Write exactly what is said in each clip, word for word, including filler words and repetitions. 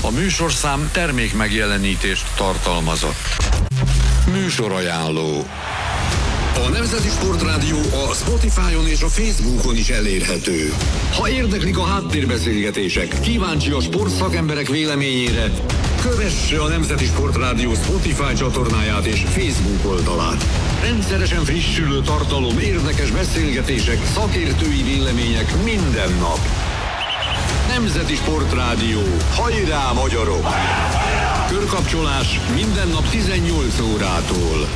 A műsorszám termék megjelenítést tartalmazott. Műsorajánló. A Nemzeti Sportrádió a Spotify-on és a Facebookon is elérhető. Ha érdeklik a háttérbeszélgetések, kíváncsi a sportszakemberek véleményére, kövesse a Nemzeti Sportrádió Spotify csatornáját és Facebook oldalát. Rendszeresen frissülő tartalom, érdekes beszélgetések, szakértői vélemények minden nap. Nemzeti Sportrádió. Hajrá, magyarok! Körkapcsolás minden nap tizennyolc órától.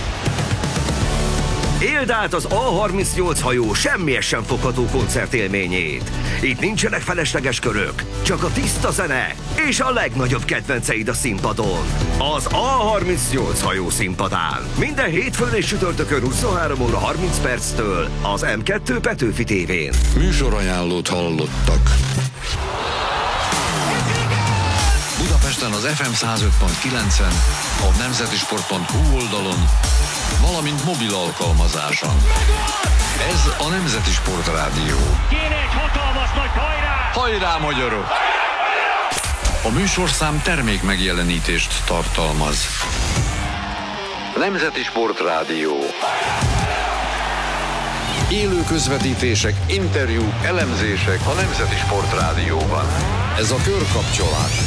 Éld át az á harmincnyolc hajó semmihez sem fogható koncertélményét. Itt nincsenek felesleges körök, csak a tiszta zene és a legnagyobb kedvenceid a színpadon. Az á harmincnyolc hajó színpadán. Minden hétfőn és csütörtökön huszonhárom óra harminc perctől az em kettő Petőfi tévén. Műsorajánlót hallottak. Budapesten az ef em száz öt pont kilencen, a nemzetisport pont hu oldalon, valamint mobil alkalmazáson. Ez a Nemzeti Sportrádió. Kéne egy hatalmas nagy hajrá! Hajrá, magyarok! A műsorszám termék megjelenítést tartalmaz. Nemzeti Sportrádió. Élő közvetítések, interjúk, elemzések a Nemzeti Sportrádióban. Ez a körkapcsolás.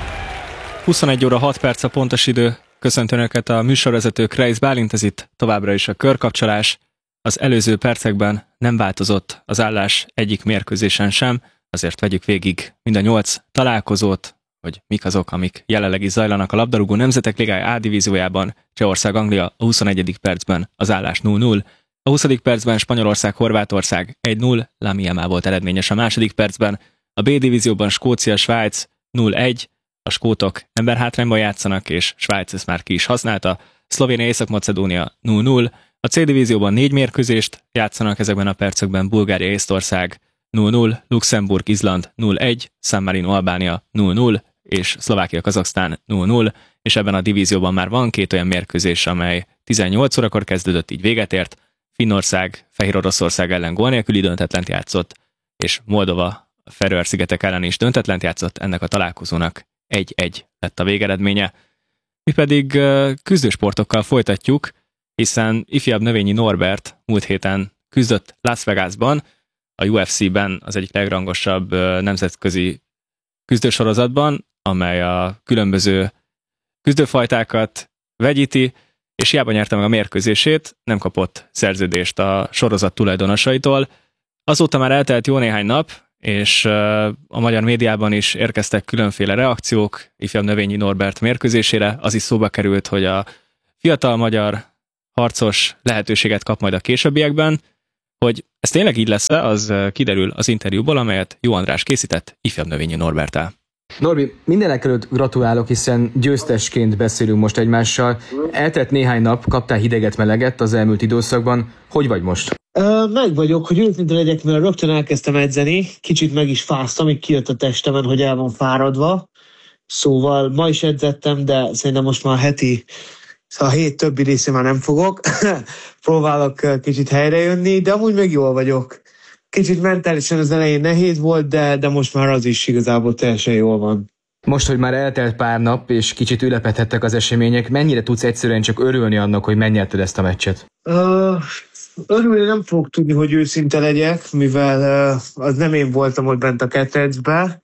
huszonegy óra hat perc a pontos idő. Köszöntöm Önöket a műsorvezető Kreisz Bálint, ez itt továbbra is a körkapcsolás. Az előző percekben nem változott az állás egyik mérkőzésen sem, azért vegyük végig mind a nyolc találkozót, hogy mik azok, amik jelenleg is zajlanak a labdarúgó nemzetek ligája A divíziójában. Csehország-Anglia a huszonegyedik percben az állás nulla nulla, a huszadik percben Spanyolország-Horvátország egy nulla, Lamiamá volt eredményes a második percben, a B divízióban Skócia-Svájc nulla egy, a skótok emberhátrányban játszanak, és Svájc ezt már ki is használta, Szlovénia-Észak-Macedónia nulla nulla, a C divízióban négy mérkőzést játszanak ezekben a percekben, Bulgária-Észtország nulla nulla, Luxemburg-Izland nulla egy, San Marino-Albánia nulla nulla, és Szlovákia-Kazaksztán nulla nulla, és ebben a divízióban már van két olyan mérkőzés, amely tizennyolc órakor kezdődött, így véget ért. Finnország Fehéroroszország ellen gól nélküli döntetlent játszott, és Moldova a Feröer-szigetek ellen is döntetlent játszott, ennek a találkozónak egy egy lett a végeredménye. Mi pedig küzdősportokkal folytatjuk, hiszen ifjabb Növényi Norbert múlt héten küzdött Las Vegasban, a U F C-ben az egyik legrangosabb nemzetközi küzdősorozatban, amely a különböző küzdőfajtákat vegyíti, és hiába nyerte meg a mérkőzését, nem kapott szerződést a sorozat tulajdonosaitól. Azóta már eltelt jó néhány nap, és a magyar médiában is érkeztek különféle reakciók ifjabb Növényi Norbert mérkőzésére. Az is szóba került, hogy a fiatal magyar harcos lehetőséget kap majd a későbbiekben. Hogy ez tényleg így lesz-e, az kiderül az interjúból, amelyet Jó András készített ifjabb Növényi Norberttel. Norbi, mindenekelőtt gratulálok, hiszen győztesként beszélünk most egymással. Eltelt néhány nap, kaptál hideget, meleget az elmúlt időszakban. Hogy vagy most? Uh, meg vagyok, hogy őszinte legyek, mert rögtön elkezdtem edzeni. Kicsit meg is fáztam, így kijött a testemen, hogy el van fáradva. Szóval ma is edzettem, de szerintem most már a heti, a hét többi részén már nem fogok. Próbálok kicsit helyrejönni, de amúgy meg jól vagyok. Kicsit mentálisan az elején nehéz volt, de, de most már az is igazából teljesen jól van. Most, hogy már eltelt pár nap, és kicsit ülepedhettek az események, mennyire tudsz egyszerűen csak örülni annak, hogy megnyerted ezt a meccset? Uh, örülni nem fogok tudni, hogy őszinte legyek, mivel uh, az nem én voltam ott bent a ketrecbe.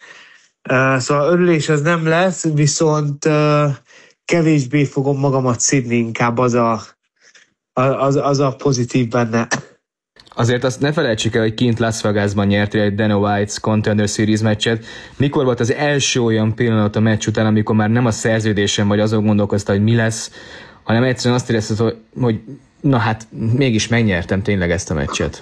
Uh, szóval örülés az nem lesz, viszont uh, kevésbé fogom magamat szidni, inkább az a, az, az a pozitív benne. Azért azt ne felejtsük el, hogy kint Las Vegasban nyertél egy Dana White's Contender Series meccset. Mikor volt az első olyan pillanat a meccs után, amikor már nem a szerződésen vagy azon gondolkoztál, hogy mi lesz, hanem egyszerűen azt érezted, hogy, hogy na hát mégis megnyertem tényleg ezt a meccset?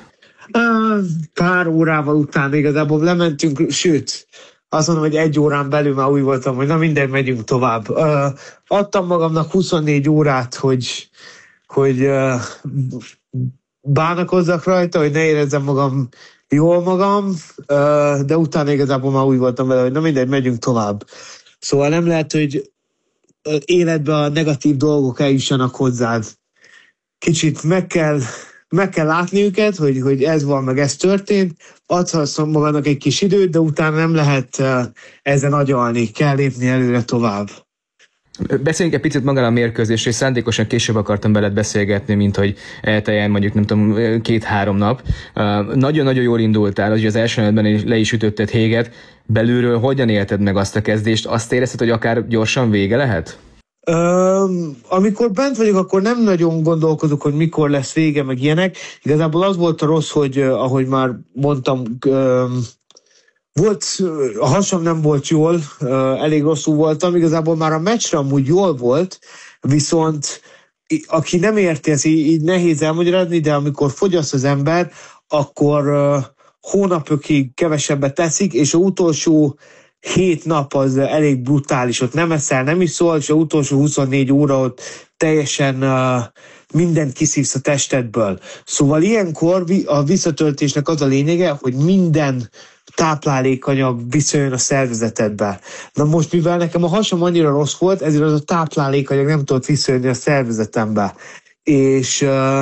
Pár órával után igazából lementünk, sőt, azt mondom, hogy egy órán belül már úgy voltam, hogy na minden, megyünk tovább. Adtam magamnak huszonnégy órát, hogy, hogy bánakozzak rajta, hogy ne érezzem magam jól magam, de utána igazából már úgy voltam vele, hogy na mindegy, megyünk tovább. Szóval nem lehet, hogy életben a negatív dolgok eljussanak hozzád. Kicsit meg kell, meg kell látni őket, hogy, hogy ez van, meg ez történt, adhatsz magadnak egy kis időt, de utána nem lehet ezen agyalni, kell lépni előre tovább. Beszéljünk egy picit magára a mérkőzésről, és szándékosan később akartam veled beszélgetni, mint hogy elteljen mondjuk nem tudom, két-három nap. Nagyon-nagyon jól indultál, hogy az első negyedben le is ütötted Héget. Belülről hogyan élted meg azt a kezdést? Azt érezted, hogy akár gyorsan vége lehet? Um, amikor bent vagyok, akkor nem nagyon gondolkodok, hogy mikor lesz vége, meg ilyenek. Igazából az volt a rossz, hogy uh, ahogy már mondtam, um, volt, a hasam nem volt jól, uh, elég rosszul voltam. Igazából már a meccsre amúgy jól volt, viszont aki nem érti, ez így, így nehéz elmagyarázni, de amikor fogyaszt az ember, akkor uh, hónapokig kevesebbet teszik, és az utolsó hét nap az elég brutális, ott nem eszel, nem is szól, és az utolsó huszonnégy óra ott teljesen uh, mindent kiszívsz a testedből. Szóval ilyenkor a visszatöltésnek az a lényege, hogy minden táplálékanyag visszajön a szervezetedbe. Na most, mivel nekem a hasam annyira rossz volt, ezért az a táplálékanyag nem tudott visszajönni a szervezetembe. És uh,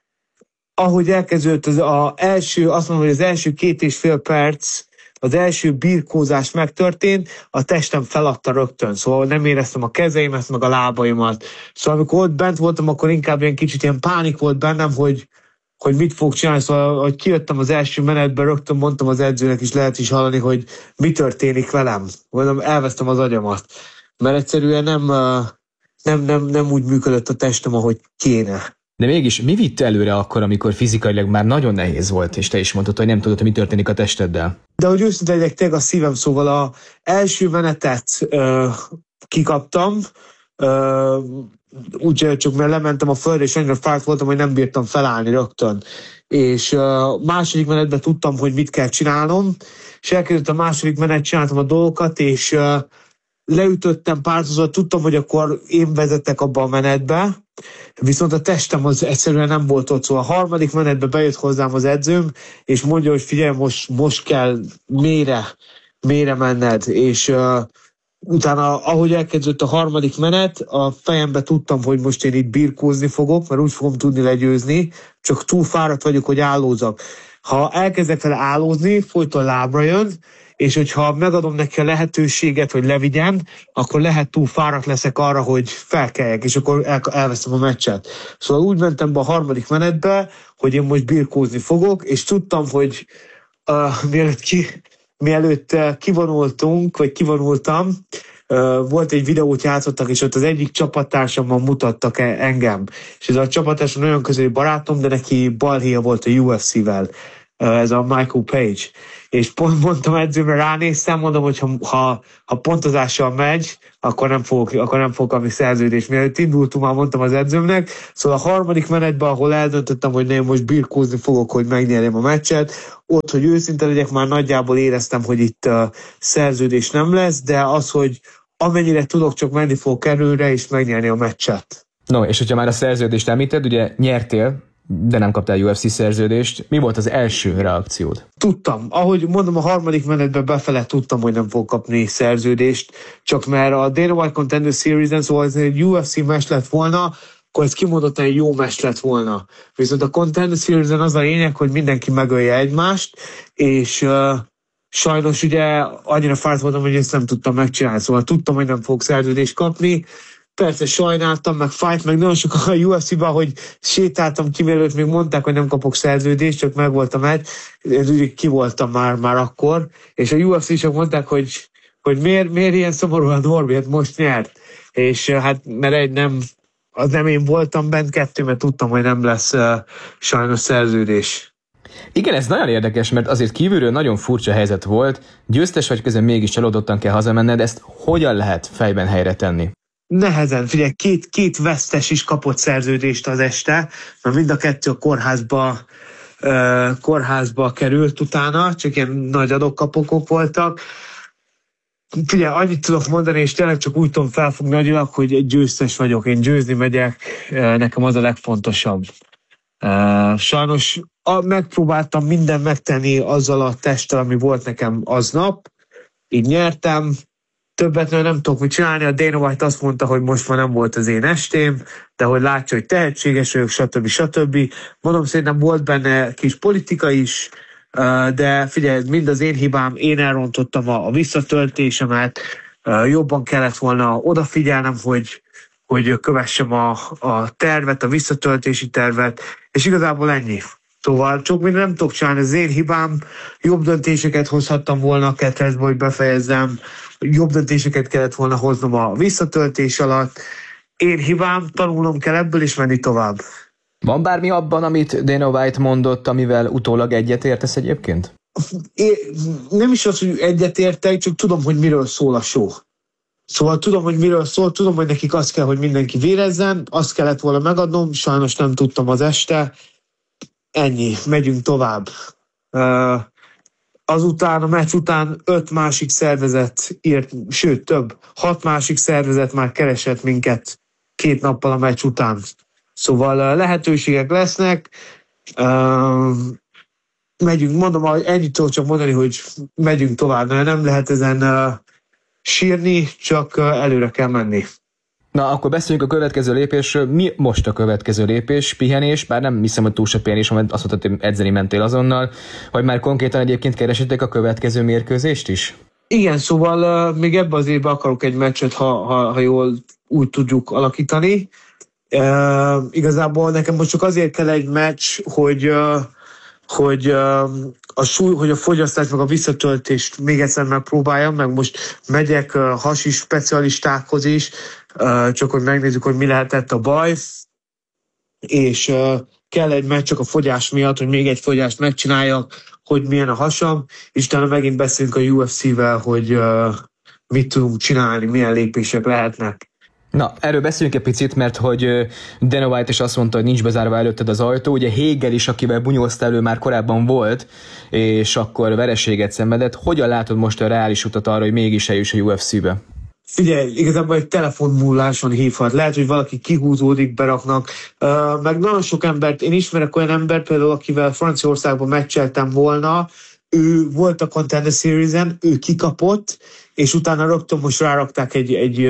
ahogy elkezdődött az a első, azt mondom, hogy az első két és fél perc, az első birkózás megtörtént, a testem feladta rögtön, szóval nem éreztem a kezeimet, meg a lábaimat. Szóval amikor ott bent voltam, akkor inkább ilyen kicsit ilyen pánik volt bennem, hogy, hogy mit fog csinálni. Szóval, hogy kijöttem az első menetbe, rögtön mondtam az edzőnek is, lehet is hallani, hogy mi történik velem. Mondom, elvesztem az agyamat. Mert egyszerűen nem, nem, nem, nem úgy működött a testem, ahogy kéne. De mégis mi vitt előre akkor, amikor fizikailag már nagyon nehéz volt, és te is mondtad, hogy nem tudod, hogy mi történik a testeddel? De hogy őszinte legyek, tényleg a szívem, szóval az első menetet ö, kikaptam, ö, úgy csak mert lementem a földre, és annyira fájt voltam, hogy nem bírtam felállni rögtön. És ö, második menetben tudtam, hogy mit kell csinálnom, és elkezdett a második menet, csináltam a dolgokat, és ö, leütöttem pártozat, tudtam, hogy akkor én vezetek abba a menetbe, viszont a testem az egyszerűen nem volt ott, szóval a harmadik menetbe bejött hozzám az edzőm, és mondja, hogy figyelj, most, most kell mélyre, mélyre menned, és uh, utána, ahogy elkezdődött a harmadik menet, a fejembe tudtam, hogy most én itt birkózni fogok, mert úgy fogom tudni legyőzni, csak túl fáradt vagyok, hogy állózzak. Ha elkezdek vele állózni, folyton lábra jön, és hogyha megadom neki a lehetőséget, hogy levigyen, akkor lehet túl fáradt leszek arra, hogy felkeljek, és akkor el, elveszem a meccset. Szóval úgy mentem be a harmadik menetbe, hogy én most birkózni fogok, és tudtam, hogy uh, mielőtt, ki, mielőtt uh, kivonultunk, vagy kivonultam, uh, volt egy videót játszottak, és ott az egyik csapattársammal mutattak engem. És ez a csapattársam nagyon közeli barátom, de neki balhéja volt a U F C-vel. Ez a Michael Page. És pont mondtam edzőmre, ránéztem, mondom, hogy ha, ha, ha pontozással megy, akkor nem fogok, akkor nem fogok kapni szerződést. Mielőtt indultunk, már mondtam az edzőmnek. Szóval a harmadik menetben, ahol eldöntöttem, hogy én most birkózni fogok, hogy megnyerjem a meccset, ott, hogy őszinte legyek, már nagyjából éreztem, hogy itt uh, szerződés nem lesz, de az, hogy amennyire tudok, csak menni fogok előre, és megnyerni a meccset. No, és hogyha már a szerződést említed, ugye nyertél, de nem kaptál U F C szerződést. Mi volt az első reakciód? Tudtam. Ahogy mondom, a harmadik menetben befele tudtam, hogy nem fog kapni szerződést, csak mert a Dana White Contender Series-en, szóval ez egy U F C meccs lett volna, akkor ez kimondottan egy jó meccs lett volna. Viszont a Contender Series-en az a lényeg, hogy mindenki megölje egymást, és uh, sajnos ugye annyira fáradt voltam, hogy ezt nem tudtam megcsinálni. Szóval tudtam, hogy nem fogok szerződést kapni. Persze sajnáltam, meg fájt, meg nagyon sokan a U F C-ben, hogy sétáltam ki, mielőtt még mondták, hogy nem kapok szerződést, csak meg voltam egy, ez úgy ki voltam már, már akkor, és a U F C-sok mondták, hogy, hogy miért, miért ilyen szomorúan Norbi, hát most nyert. És hát mert egy nem, az nem én voltam bent, kettő, mert tudtam, hogy nem lesz uh, sajnos szerződés. Igen, ez nagyon érdekes, mert azért kívülről nagyon furcsa helyzet volt, győztes vagy, közben mégis csalódottan kell hazamenned, ezt hogyan lehet fejben helyre tenni? Nehezen, figyelj, két, két vesztes is kapott szerződést az este, mert mind a kettő a kórházba, uh, kórházba került utána, csak ilyen nagy adok-kapokok voltak. Figyelj, annyit tudok mondani, és tényleg csak úgy tudom felfogni agyilag, hogy egy győztes vagyok, én győzni megyek, uh, nekem az a legfontosabb. Uh, sajnos a, megpróbáltam mindent megtenni azzal a testtel, ami volt nekem aznap, így nyertem, többet nem tudok mit csinálni. A Dana White azt mondta, hogy most már nem volt az én estém, de hogy látja, hogy tehetséges vagyok, stb. stb. Mondom, szerintem volt benne kis politika is, de figyelj, mind az én hibám, én elrontottam a, a visszatöltésemet, jobban kellett volna odafigyelnem, hogy, hogy kövessem a, a tervet, a visszatöltési tervet, és igazából ennyi. Szóval csak minden nem tudok csinálni, az én hibám, jobb döntéseket hozhattam volna a kettesbe, hogy befejezzem, jobb döntéseket kellett volna hoznom a visszatöltés alatt. Én hibám, tanulnom kell ebből is menni tovább. Van bármi abban, amit Dana White mondott, amivel utólag egyetértesz egyébként? Én nem is az, hogy egyetértek, csak tudom, hogy miről szól a show. Szóval tudom, hogy miről szól, tudom, hogy nekik azt kell, hogy mindenki vérezzen, azt kellett volna megadnom, sajnos nem tudtam az este. Ennyi, megyünk tovább. Uh, azután, a meccs után öt másik szervezet írt, sőt több, hat másik szervezet már keresett minket két nappal a meccs után. Szóval uh, lehetőségek lesznek. Uh, megyünk, mondom, hogy ennyit tudok csak mondani, hogy megyünk tovább, mert nem lehet ezen uh, sírni, csak uh, előre kell menni. Na, akkor beszéljünk a következő lépésről. Mi most a következő lépés? Pihenés? Bár nem hiszem, hogy túl se pihenés, mert azt mondtad, hogy edzeni mentél azonnal, hogy már konkrétan egyébként keresettek a következő mérkőzést is? Igen, szóval uh, még ebben az évben akarok egy meccset, ha, ha, ha jól úgy tudjuk alakítani. Uh, igazából nekem most csak azért kell egy meccs, hogy, uh, hogy, uh, a súly, hogy a fogyasztást meg a visszatöltést még egyszer megpróbáljam, meg most megyek uh, hasis specialistákhoz is, uh, csak hogy megnézzük, hogy mi lehetett a baj, és uh, kell egy meccs csak a fogyás miatt, hogy még egy fogyást megcsináljak, hogy milyen a hasam, és utána megint beszélünk a U F C-vel, hogy uh, mit tudunk csinálni, milyen lépések lehetnek. Na, erről beszéljünk egy picit, mert hogy Dana White is azt mondta, hogy nincs bezárva előtted az ajtó. Ugye Hagel is, akivel bunyóztál, ő már korábban volt, és akkor vereséget szenvedett. Hogyan látod most a reális utat arra, hogy mégis eljuss a U F C-be? Figyelj, igazából egy telefonmúláson hívhat. Lehet, hogy valaki kihúzódik, beraknak. Uh, meg nagyon sok embert, én ismerek olyan embert, például akivel Franciaországban meccseltem volna, ő volt a Contender Series-en, ő kikapott, és utána rögtön most rárakták egy, egy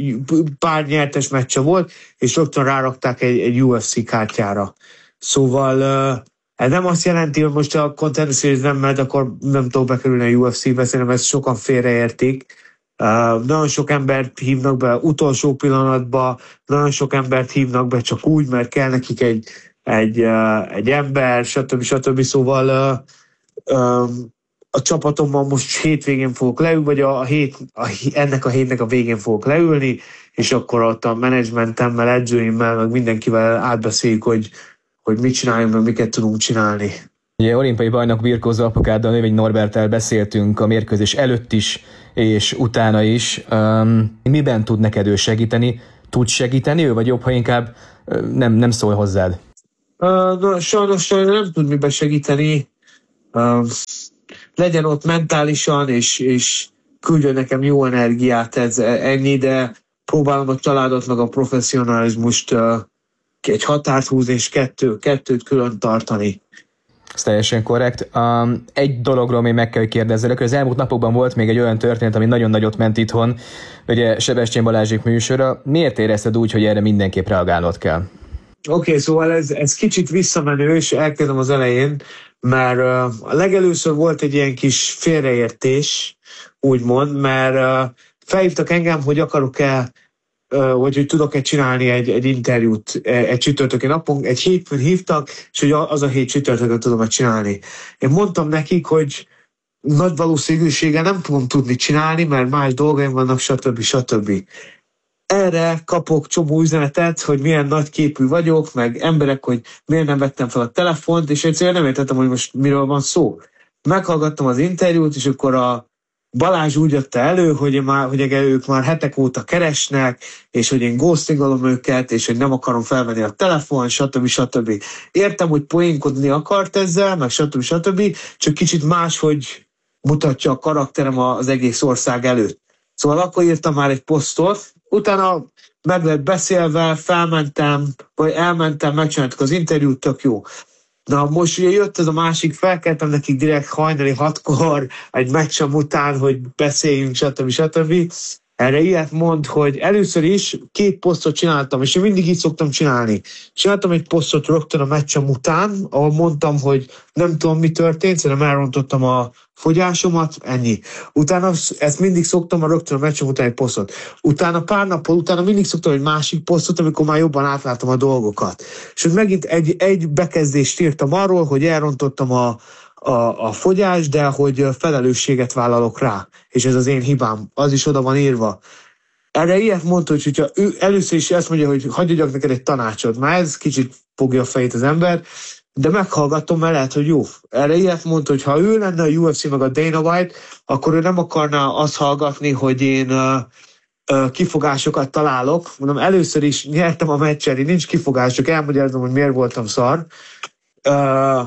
pár nyertes meccse volt, és rögtön rárakták egy, egy U F C kártyára. Szóval ez nem azt jelenti, hogy most a Contender Series nem megy, akkor nem tudok bekerülni a U F C-be, szerintem ezt sokan félreértik. Uh, nagyon sok embert hívnak be utolsó pillanatban, nagyon sok embert hívnak be csak úgy, mert kell nekik egy, egy, uh, egy ember, stb. stb. Szóval uh, um, a csapatommal most hétvégén fogok leülni, vagy a hét, a, ennek a hétnek a végén fogok leülni, és akkor ott a menedzsmentemmel, edzőimmel, meg mindenkivel átbeszéljük, hogy, hogy mit csináljunk, meg miket tudunk csinálni. Ugye olimpiai bajnok birkózó apukáddal, Növény Norberttel beszéltünk a mérkőzés előtt is, és utána is. Um, miben tud neked ő segíteni? Tud segíteni ő, vagy jobb, ha inkább uh, nem, nem szól hozzád? Uh, no, sajnos, sajnos nem tud miben segíteni. Uh, legyen ott mentálisan, és, és küldjön nekem jó energiát, ez ennyi, de próbálom a családot meg a professzionalizmust uh, egy határt húzni, és kettő, kettőt külön tartani. Ez teljesen korrekt. Um, egy dologról még meg kell, hogy kérdezzelek, hogy az elmúlt napokban volt még egy olyan történet, ami nagyon nagyot ment itthon, ugye Sebestyén Balázsék műsora. Miért érezted úgy, hogy erre mindenképp reagálnod kell? Oké, okay, szóval ez, ez kicsit visszamenő, és elkezdem az elején, mert uh, a legelőször volt egy ilyen kis félreértés, úgymond, mert uh, felhívtak engem, hogy akarok-e, uh, vagy hogy tudok-e csinálni egy, egy interjút egy csütörtöki napon, egy hétfőn hívtak, és hogy az a hét csütörtökön tudom-e csinálni. Én mondtam nekik, hogy nagy valószínűséggel nem fogom tudni csinálni, mert más dolgaim vannak, stb. stb. Erre kapok csomó üzenetet, hogy milyen nagyképű vagyok, meg emberek, hogy miért nem vettem fel a telefont, és egyszerűen nem értettem, hogy most miről van szó. Meghallgattam az interjút, és akkor a Balázs úgy adta elő, hogy, már, hogy ők már hetek óta keresnek, és hogy én ghostingolom őket, és hogy nem akarom felvenni a telefon, stb. stb. Értem, hogy poénkodni akart ezzel, meg stb. stb. Csak kicsit máshogy mutatja a karakterem az egész ország előtt. Szóval akkor írtam már egy posztot, utána meg lett beszélve, felmentem, vagy elmentem, megcsináltuk az interjút, tök jó. Na most ugye jött ez a másik, felkeltem nekik direkt hajnali hatkor, egy meccsem után, hogy beszéljünk, stb. stb. Erre ilyet mond, hogy először is két posztot csináltam, és én mindig így szoktam csinálni. Csináltam egy posztot rögtön a meccsem után, ahol mondtam, hogy nem tudom, mi történt, szerintem elrontottam a fogyásomat, ennyi. Utána ezt mindig szoktam, a rögtön a meccsem után egy posztot. Utána pár nappal utána mindig szoktam egy másik posztot, amikor már jobban átlátom a dolgokat. És ott megint egy, egy bekezdést írtam arról, hogy elrontottam a A, a fogyás, de hogy felelősséget vállalok rá, és ez az én hibám, az is oda van írva. Erre ilyet mondta, hogy hogyha ő először is ezt mondja, hogy hagyjak neked egy tanácsot, már ez kicsit fogja a fejét az ember, de meghallgatom, mert lehet, hogy jó. Erre ilyet mondta, hogy ha ő lenne a U F C meg a Dana White, akkor ő nem akarná azt hallgatni, hogy én uh, uh, kifogásokat találok. Mondom, először is nyertem a meccsen, nincs kifogások, elmagyarázom, hogy miért voltam szar. Uh,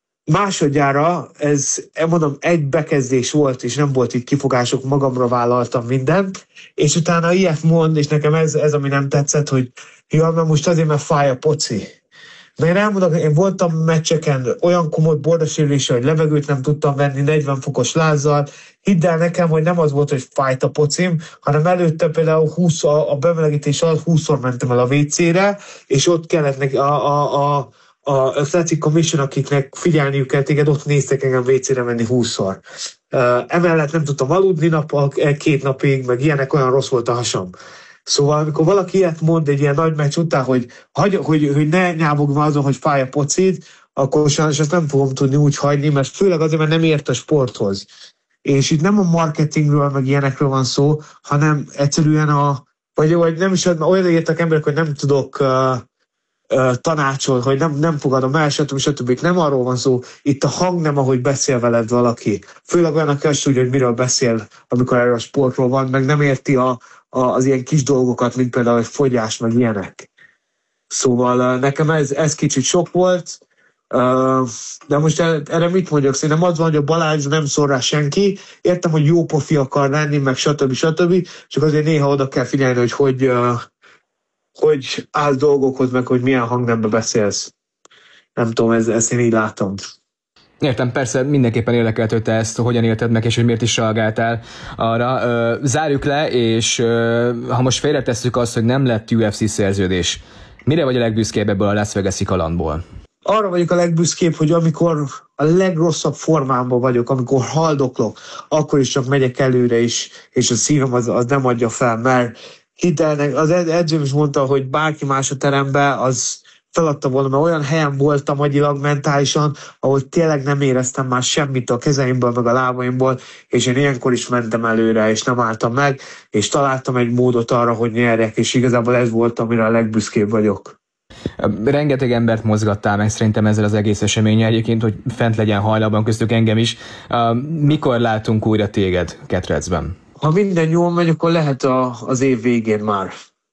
Másodjára ez, mondom, egy bekezdés volt, és nem volt itt kifogások, magamra vállaltam mindent, és utána ilyet mond, és nekem ez, ez ami nem tetszett, hogy ja, mert most azért, mert fáj a poci. Mert én elmondom, én voltam meccseken olyan komoly bordasérüléssel, hogy levegőt nem tudtam venni negyven fokos lázzal. Hidd el nekem, hogy nem az volt, hogy fájt a pocim, hanem előtte például húsz, a, a bemelegítés alatt húszszor mentem el a vécére, és ott kellett neki a, a, a a Athletic Commission, akiknek figyelniük kell téged, ott néztek engem vécére menni húszszor. Uh, emellett nem tudtam aludni nap, két napig, meg ilyenek, olyan rossz volt a hasam. Szóval, amikor valaki ilyet mond egy ilyen nagy meccs után, hogy, hogy, hogy, hogy ne nyávogj már azon, hogy fáj a pocid, akkor sajnos ezt nem fogom tudni úgy hagyni, mert főleg azért, mert nem ért a sporthoz. És itt nem a marketingről, meg ilyenekről van szó, hanem egyszerűen a, vagy, vagy nem is olyan értek emberek, hogy nem tudok uh, tanácsol, hogy nem, nem fogadom el, stb. stb. Nem arról van szó, itt a hang nem, ahogy beszél veled valaki. Főleg olyan, aki azt tudja, hogy miről beszél, amikor erről a sportról van, meg nem érti a, a, az ilyen kis dolgokat, mint például egy fogyás, meg ilyenek. Szóval nekem ez, ez kicsit sok volt, de most erre mit mondjak? Szerintem az van, hogy a Balázs nem szól rá senki, értem, hogy jó pofi akar lenni, meg stb. stb. Csak azért néha oda kell figyelni, hogy hogy hogy állsz dolgokhoz, meg hogy milyen hangnembe beszélsz. Nem tudom, ez, ezt én így látom. Értem, persze mindenképpen érdekelt, hogy te ezt hogyan élted meg, és hogy miért is reagáltál arra. Zárjuk le, és ha most félretesszük azt, hogy nem lett U F C szerződés, mire vagy a legbüszkébb ebből a Las Vegas-i kalandból? Arra vagyok a legbüszkébb, hogy amikor a legrosszabb formámban vagyok, amikor haldoklok, akkor is csak megyek előre is, és a szívem az, az nem adja fel, mert hitelnek, az edzőm is mondta, hogy bárki más a teremben, az feladta volna, mert olyan helyen voltam agyilag, mentálisan, ahol tényleg nem éreztem már semmit a kezeimből, meg a lábaimból, és én ilyenkor is mentem előre, és nem álltam meg, és találtam egy módot arra, hogy nyerjek, és igazából ez volt, amire a legbüszkébb vagyok. Rengeteg embert mozgattál meg szerintem ezzel az egész eseménye egyébként, hogy fent legyen hajnalban, köztük engem is. Mikor látunk újra téged Ketrecben? Ha minden jól megy, akkor lehet a, az év végén már.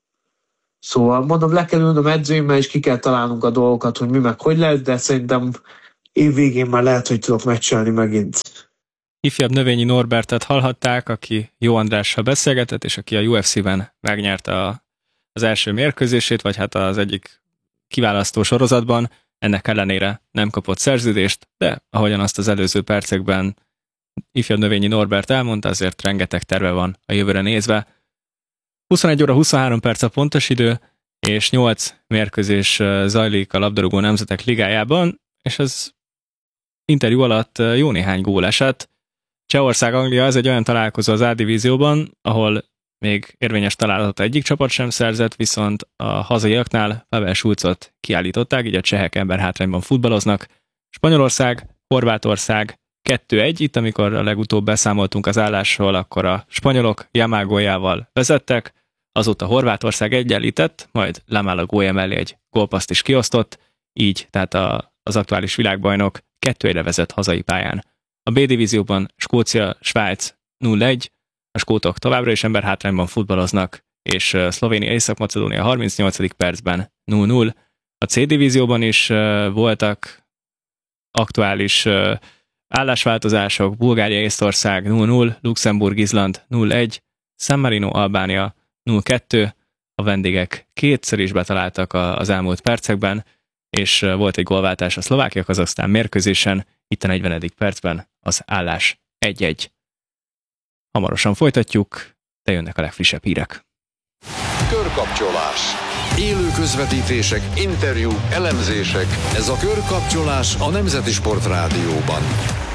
Szóval mondom, le kell ülnöm edzőimmel, és ki kell találnunk a dolgokat, hogy mi meg hogy lehet, de szerintem év végén már lehet, hogy tudok meccselni megint. Ifjabb Növényi Norbertet hallhatták, aki Jó Andrással beszélgetett, és aki a U F C-ben megnyerte a, az első mérkőzését, vagy hát az egyik kiválasztó sorozatban. Ennek ellenére nem kapott szerződést, de ahogyan azt az előző percekben Ifjabb Növényi Norbert elmondta, azért rengeteg terve van a jövőre nézve. huszonegy óra huszonhárom perc a pontos idő, és nyolc mérkőzés zajlik a labdarúgó nemzetek ligájában, és az interjú alatt jó néhány gól esett. Csehország-Anglia az egy olyan találkozó az A-divízióban, ahol még érvényes találatot egyik csapat sem szerzett, viszont a hazaiaknál Pavel Schulzot kiállították, így a csehek emberhátrányban futballoznak. Spanyolország, Horvátország kettő egy, itt amikor a legutóbb beszámoltunk az állásról, akkor a spanyolok Jamal góljával vezettek, azóta Horvátország egyenlített, majd Lamela gólja mellé egy gólpasszt is kiosztott, így tehát a, az aktuális világbajnok kettő egyre vezet hazai pályán. A B-divízióban Skócia, Svájc nulla egy, a skótok továbbra is emberhátrányban futballoznak, és Szlovénia, Észak-Macedónia harmincnyolcadik percben nulla nulla. A C-divízióban is uh, voltak aktuális uh, állásváltozások, Bulgária, Észtország nulla nulla, Luxemburg, Izland nulla egy, San Marino, Albánia nulla kettő, a vendégek kétszer is betaláltak az elmúlt percekben, és volt egy gólváltás a Szlovákia-Kazahsztán mérkőzésen, itt a negyvenedik percben az állás egy-egy. Hamarosan folytatjuk, de jönnek a legfrissebb hírek. Körkapcsolás. Élő közvetítések, interjúk, elemzések. Ez a Körkapcsolás a Nemzeti Sport Rádióban.